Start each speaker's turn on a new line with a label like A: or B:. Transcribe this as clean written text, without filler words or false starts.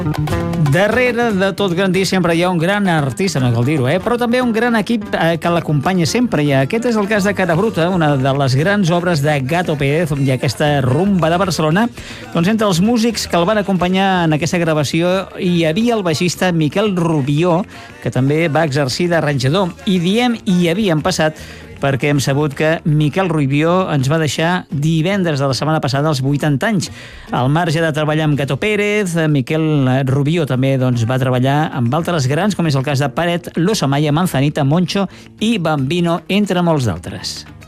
A: Darrere de tot grandí sempre hi ha un gran artista, no cal dir-ho, però també un gran equip que l'acompanya sempre, i aquest és el cas de Cara Bruta, una de les grans obres de Gato Pérez i aquesta rumba de Barcelona. Doncs entre els músics que el van acompanyar en aquesta gravació hi havia el baixista Miquel Rubió, que també va exercir d'arranjador, i diem hi havien passat perquè hem sabut que Miquel Rubió ens va deixar divendres de la setmana passada als 80 anys. Al marge de treballar amb Gato Pérez, Miquel Rubió també va treballar amb altres grans, com és el cas de Paret, Los Amaya, Manzanita, Moncho i Bambino, entre molts d'altres.